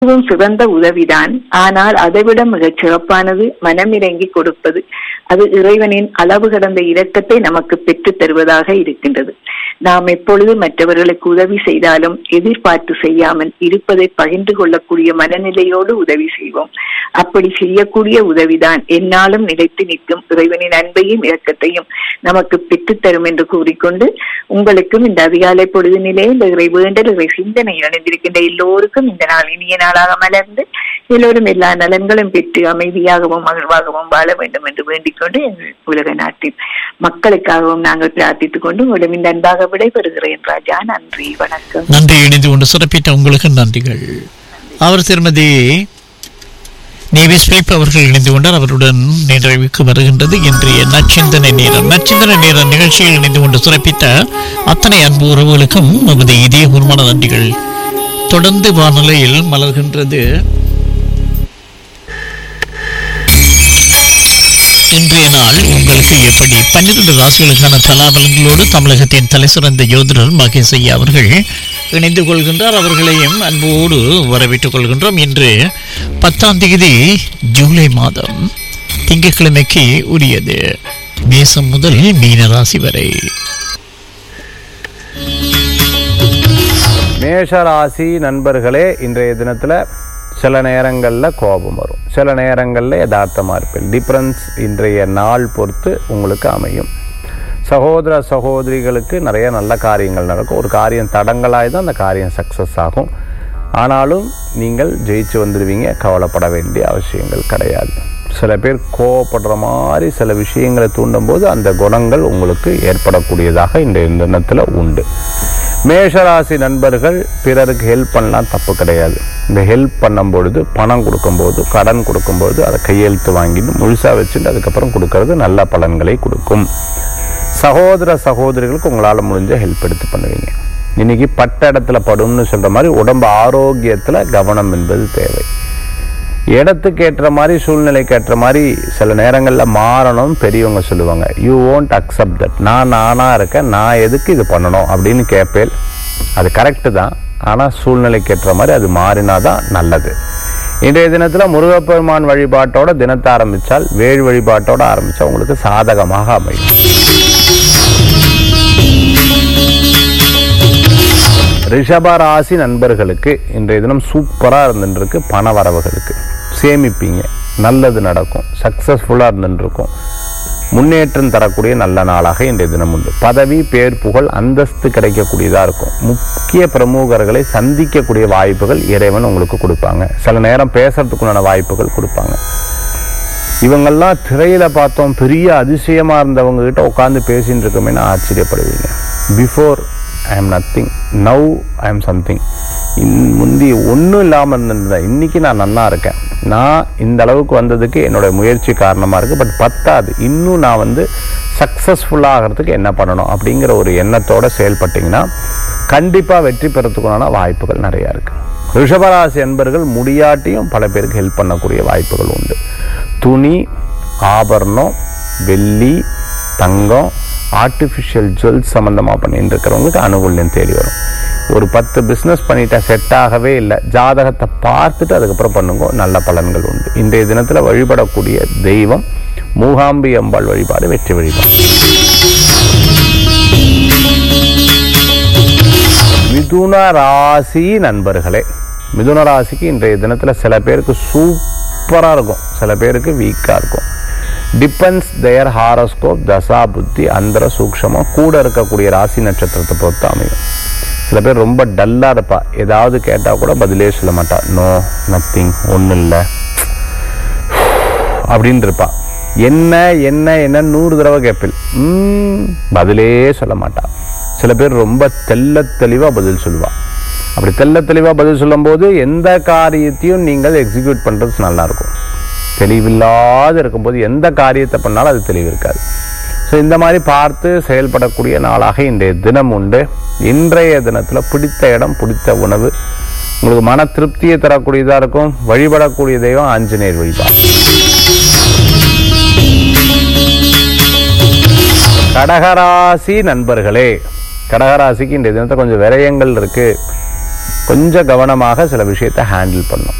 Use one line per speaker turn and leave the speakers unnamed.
சிறந்த உதவிதான். ஆனால் அதைவிட மிகச் சிறப்பானது மனமிறங்கி கொடுப்பது. அது இறைவனின் அளவு கடந்த இரக்கத்தை நமக்கு பெற்று தருவதாக இருக்கின்றது. நாம் எப்பொழுது மற்றவர்களுக்கு உதவி செய்தாலும் எதிர்பார்த்து செய்யாமல் இருப்பதை பகிர்ந்து கொள்ளக்கூடிய மனநிலையோடு உதவி செய்வோம். அப்படி செய்யக்கூடிய உதவிதான் என்னாலும் நிலைத்து நிற்கும் இறைவனின் அன்பையும் இரக்கத்தையும் நமக்கு பெற்றுத்தரும் என்று கூறிக்கொண்டு, உங்களுக்கும் இந்த அதிகாலை பொழுதுநிலை இந்த இறை வேண்டல் இறை சிந்தனை இணைந்திருக்கின்ற எல்லோருக்கும் இந்த நாள் இனிய நாளாக மலர்ந்து எல்லோரும் எல்லா நலன்களும் பெற்று அமைதியாகவும் மகிழ்வாகவும் வாழ வேண்டும் என்று வேண்டிக் கொண்டு எங்கள் உலக நாட்டின் மக்களுக்காகவும் நாங்கள் பிரார்த்தித்துக் கொண்டு உங்களிடம் இந்த அன்பாக விடைபெறுகிறேன் ராஜா. நன்றி, வணக்கம்.
நன்றி. இணைந்து கொண்டு சிறப்பித்த உங்களுக்கு நன்றிகள். அவர் திருமதி நேவிஸ் பிலிப் அவர்கள் இணைந்து கொண்டார். அவருடன் நிறைவுக்கு வருகின்றது இன்றைய நச்சிந்தனை நேரம். நச்சிந்தனை நேர நிகழ்ச்சியில் இணைந்து கொண்டு சிறப்பித்த அத்தனை அன்பு உறவுகளுக்கும் நமது இதயபூர்வமான நன்றிகள். தொடர்ந்து வானிலையில் மலர்கின்றது இன்றைய நாள் உங்களுக்கு எப்படி? 12 ராசிகளுக்கான தலாபலங்களோடு தமிழகத்தின் தலைசிறந்த யோதரர் மகேஷ் ஐயா அவர்கள் இணைந்து கொள்கின்றார். அவர்களையும் அன்போடு வரவேற்றுக் கொள்கின்றோம். இன்று 10ஆம் தேதி ஜூலை மாதம் திங்கட்கிழமைக்கு உரியது. மேசம் முதல் மீன ராசி வரை.
மேஷராசி நண்பர்களே, இன்றைய தினத்தில் சில நேரங்களில் கோபம் வரும், சில நேரங்களில் யதார்த்தமாக இருப்பேன். டிஃப்ரென்ஸ் இன்றைய நாள் பொறுத்து உங்களுக்கு அமையும். சகோதர சகோதரிகளுக்கு நிறைய நல்ல காரியங்கள் நடக்கும். ஒரு காரியம் தடங்களாய் தான் அந்த காரியம் சக்ஸஸ் ஆகும். ஆனாலும் நீங்கள் ஜெயிச்சு வந்துடுவீங்க, கவலைப்பட வேண்டிய அவசியங்கள் கிடையாது. சில பேர் கோவப்படுற மாதிரி சில விஷயங்களை தூண்டும் போது அந்த குணங்கள் உங்களுக்கு ஏற்படக்கூடியதாக இன்றைய தினத்தில் உண்டு. மேஷராசி நண்பர்கள், பிறருக்கு ஹெல்ப் பண்ணலாம், தப்பு கிடையாது. இந்த ஹெல்ப் பண்ணும் பொழுது, பணம் கொடுக்கும்போது, கடன் கொடுக்கும்போது அதை கையெழுத்து வாங்கிட்டு முழுசாக வச்சுட்டு அதுக்கப்புறம் கொடுக்கறது நல்ல பலன்களை கொடுக்கும். சகோதர சகோதரிகளுக்கு உங்களால் முடிஞ்ச ஹெல்ப் எடுத்து பண்ணுவீங்க. இன்னைக்கு பட்ட இடத்துல படும்னு சொல்ற மாதிரி உடம்பு ஆரோக்கியத்தில் கவனம் என்பது தேவை. இடத்துக்கு ஏற்ற மாதிரி, சூழ்நிலைக்கு ஏற்ற மாதிரி சில நேரங்களில் மாறணும். பெரியவங்க சொல்லுவாங்க, யூ ஓன்ட் அக்செப்ட் தட். நானாக இருக்கேன், நான் எதுக்கு இது பண்ணணும் அப்படின்னு கேட்பேன். அது கரெக்டு தான். ஆனால் சூழ்நிலைக்கு ஏற்ற மாதிரி அது மாறினாதான் நல்லது. இன்றைய தினத்தில் முருகப்பெருமான் வழிபாட்டோட தினத்தை ஆரம்பித்தால், வேள் வழிபாட்டோட ஆரம்பித்தா உங்களுக்கு சாதகமாக அமையும். ரிஷபராசி நண்பர்களுக்கு இன்றைய தினம் சூப்பராக இருந்துருக்கு. பண வரவுகளுக்கு சேமிப்பீங்க, நல்லது நடக்கும், சக்சஸ்ஃபுல்லாக இருந்துருக்கும். முன்னேற்றம் தரக்கூடிய நல்ல நாளாக இன்றைய தினம் உண்டு. பதவி, பேர், புகழ், அந்தஸ்து கிடைக்கக்கூடியதாக இருக்கும். முக்கிய பிரமுகர்களை சந்திக்கக்கூடிய வாய்ப்புகள் இறைவன் உங்களுக்கு கொடுப்பாங்க. சில நேரம் பேசுறதுக்குண்டான வாய்ப்புகள் கொடுப்பாங்க. இவங்கெல்லாம் திரையில பார்த்தோம் பெரிய அதிசயமா இருந்தவங்க கிட்ட உட்காந்து பேசிட்டு இருக்கோமேனு ஆச்சரியப்படுவீங்க. Before I am nothing, now I am something. முந்தி ஒன்றும் இல்லாமல் இருந்திருந்தேன், இன்னைக்கு நான் நன்னா இருக்கேன். நான் இந்த அளவுக்கு வந்ததுக்கு என்னோடய முயற்சி காரணமாக இருக்குது. பட் பத்தாது, இன்னும் நான் சக்ஸஸ்ஃபுல்லாக ஆகிறதுக்கு என்ன பண்ணணும் அப்படிங்கிற ஒரு எண்ணத்தோடு செயல்பட்டிங்கன்னா கண்டிப்பாக வெற்றி பெறத்துக்குண்டான வாய்ப்புகள் நிறையா இருக்குது. ரிஷபராசி என்பர்கள் முடியாட்டியும் பல பேருக்கு ஹெல்ப் பண்ணக்கூடிய வாய்ப்புகள் உண்டு. துணி, ஆபரணம், வெள்ளி, தங்கம், ஆர்டிஃபிஷியல் ஜுவல்ஸ் சம்மந்தமாக பண்ணிட்டு இருக்கிறவங்களுக்கு அனுகூல்யம் தேடி வரும். ஒரு 10 பிஸ்னஸ் பண்ணிட்டா செட் ஆகவே இல்லை, ஜாதகத்தை பார்த்துட்டு அதுக்கப்புறம் பண்ணுங்க, நல்ல பலன்கள் உண்டு. இன்றைய தினத்தில் வழிபடக்கூடிய தெய்வம் மூகாம்பி அம்பாள் வழிபாடு வெற்றி வழிபாடு. மிதுன ராசி நண்பர்களே, மிதுன ராசிக்கு இன்றைய தினத்தில் சில பேருக்கு சூப்பராக இருக்கும், சில பேருக்கு வீக்காக இருக்கும். டிபெண்ட்ஸ் தேர் ஹாரோஸ்கோப், தசா புத்தி, அந்தர சூக்ஷமாக கூட இருக்கக்கூடிய ராசி நட்சத்திரத்தை பொறுத்து அமையும். சில பேர் ரொம்ப டல்லாக இருப்பா, ஏதாவது கேட்டால் கூட பதிலே சொல்ல மாட்டா. நோ, நத்திங், ஒன்றும் இல்லை அப்படின்னு இருப்பா. என்ன என்ன என்ன 100 தடவை கேட்பில், பதிலே சொல்ல மாட்டா. சில பேர் ரொம்ப தெல்ல தெளிவாக பதில் சொல்லுவா. அப்படி தெல்ல தெளிவாக பதில் சொல்லும் போது எந்த காரியத்தையும் நீங்கள் எக்ஸிக்யூட் பண்ணுறது நல்லாயிருக்கும். தெளிவில்லாத இருக்கும்போது எந்த காரியத்தை பண்ணாலும் அது தெளிவு இருக்காது. ஸோ இந்த மாதிரி பார்த்து செயல்படக்கூடிய நாளாக இன்றைய தினம் உண்டு. இன்றைய தினத்தில் பிடித்த இடம், பிடித்த உணவு உங்களுக்கு மன திருப்தியை தரக்கூடியதாக இருக்கும். வழிபடக்கூடிய தெய்வம் ஆஞ்சநேயர் வழிபாடு. கடகராசி நண்பர்களே, கடகராசிக்கு இன்றைய தினத்தில் கொஞ்சம் விரயங்கள் இருக்குது, கொஞ்சம் கவனமாக சில விஷயத்தை ஹேண்டில் பண்ணும்.